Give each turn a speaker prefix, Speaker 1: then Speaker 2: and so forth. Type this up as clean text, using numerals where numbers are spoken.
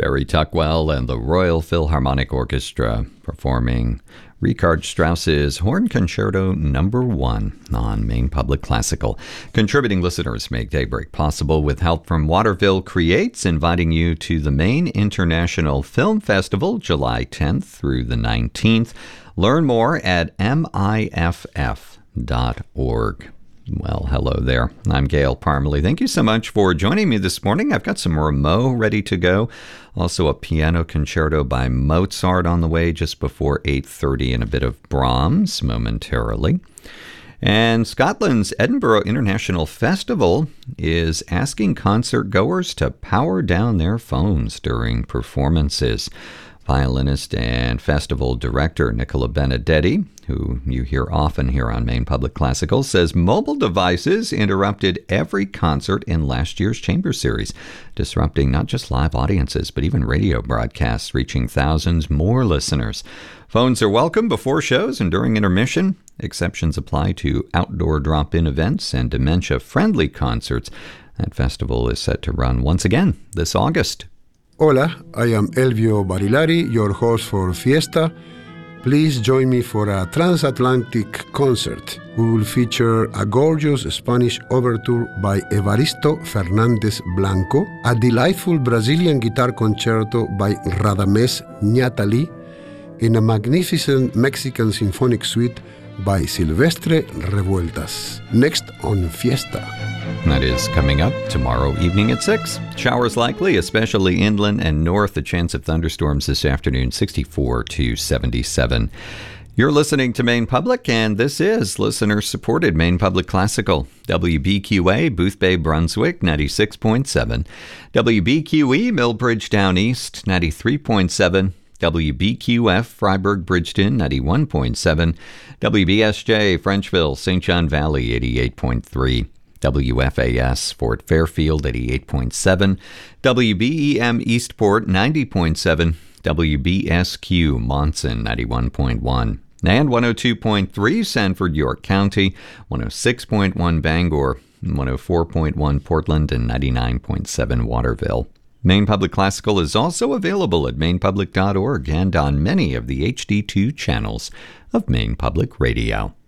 Speaker 1: Barry Tuckwell and the Royal Philharmonic Orchestra performing Richard Strauss's Horn Concerto No. 1 on Maine Public Classical. Contributing listeners make Daybreak possible with help from Waterville Creates, inviting you to the Maine International Film Festival, July 10th through the 19th. Learn more at miff.org. Well, hello there. I'm Gail Parmalee. Thank you so much for joining me this morning. I've got some Rameau ready to go. Also a piano concerto by Mozart on the way just before 8:30 and a bit of Brahms momentarily. And Scotland's Edinburgh International Festival is asking concert goers to power down their phones during performances. Violinist and festival director Nicola Benedetti, who you hear often here on Maine Public Classical, says mobile devices interrupted every concert in last year's Chamber Series, disrupting not just live audiences, but even radio broadcasts, reaching thousands more listeners. Phones are welcome before shows and during intermission. Exceptions apply to outdoor drop-in events and dementia-friendly concerts. That festival is set to run once again this August.
Speaker 2: Hola, I am Elvio Barilari, your host for Fiesta. Please join me for a transatlantic concert. We will feature a gorgeous Spanish overture by Evaristo Fernández Blanco, a delightful Brazilian guitar concerto by Radamés Ñatali, and a magnificent Mexican symphonic suite by Silvestre Revueltas. Next on Fiesta.
Speaker 1: That is coming up tomorrow evening at 6. Showers likely, especially inland and north. A chance of thunderstorms this afternoon, 64 to 77. You're listening to Maine Public, and this is listener-supported Maine Public Classical. WBQA, Boothbay, Brunswick, 96.7. WBQE, Millbridge Down East, 93.7. WBQF, Freiburg, Bridgeton, 91.7. WBSJ, Frenchville, St. John Valley, 88.3. WFAS, Fort Fairfield, 88.7. WBEM, Eastport, 90.7. WBSQ, Monson, 91.1. And 102.3, Sanford, York County, 106.1, Bangor, 104.1, Portland, and 99.7, Waterville. Maine Public Classical is also available at mainepublic.org and on many of the HD2 channels of Maine Public Radio.